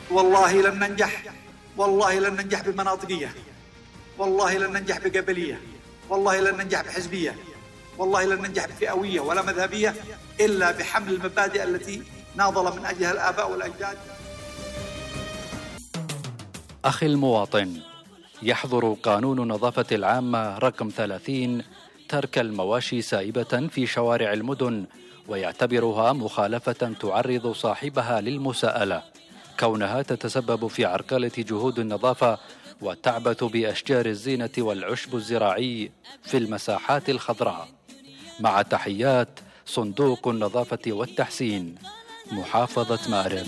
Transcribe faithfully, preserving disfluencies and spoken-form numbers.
والله لن ننجح، والله لن ننجح بمناطقية، والله لن ننجح بقبلية، والله لن ننجح بحزبية، والله لن ننجح بفئوية ولا مذهبية إلا بحمل المبادئ التي ناضل من أجلها الآباء والأجداد. أخي المواطن، يحظر قانون نظافة العامة رقم ثلاثين ترك المواشي سائبة في شوارع المدن، ويعتبرها مخالفة تعرض صاحبها للمساءلة، كونها تتسبب في عرقلة جهود النظافة وتعبث بأشجار الزينة والعشب الزراعي في المساحات الخضراء. مع تحيات صندوق النظافة والتحسين، محافظة مأرب.